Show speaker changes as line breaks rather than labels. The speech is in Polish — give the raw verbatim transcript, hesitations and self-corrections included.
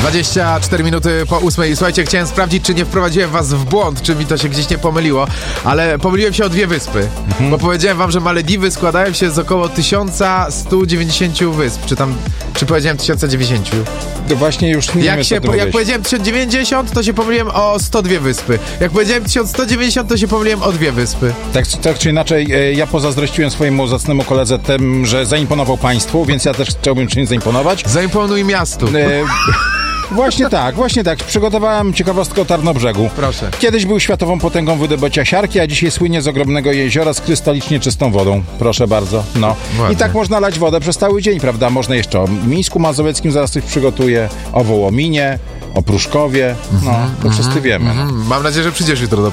dwadzieścia cztery minuty po ósmej. Słuchajcie, chciałem sprawdzić, czy nie wprowadziłem was w błąd, czy mi to się gdzieś nie pomyliło, ale pomyliłem się o dwie wyspy, mhm. bo powiedziałem wam, że Malediwy składają się z około tysiąc sto dziewięćdziesiąt wysp, czy tam, czy powiedziałem tysiąc dziewięćdziesiąt?
To właśnie już nie
jak
wiem,
się, po, Jak powiedziałem tysiąc dziewięćdziesiąt, to się pomyliłem o sto dwie wyspy. Jak powiedziałem tysiąc sto dziewięćdziesiąt, to się pomyliłem o dwie wyspy.
Tak, tak czy inaczej, ja pozazdrościłem swojemu zacnemu koledze tym, że zaimponował państwu, więc ja też chciałbym czymś zaimponować.
Zaimponuj miastu. E,
Właśnie tak, właśnie tak. Przygotowałem ciekawostkę o Tarnobrzegu.
Proszę.
Kiedyś był światową potęgą wydobycia siarki, a dzisiaj słynie z ogromnego jeziora z krystalicznie czystą wodą. Proszę bardzo. No. I tak można lać wodę przez cały dzień, prawda? Można jeszcze o Mińsku Mazowieckim zaraz coś przygotuję, o Wołominie, o Pruszkowie. No, to wszyscy wiemy.
Mam nadzieję, że przyjdziesz jutro do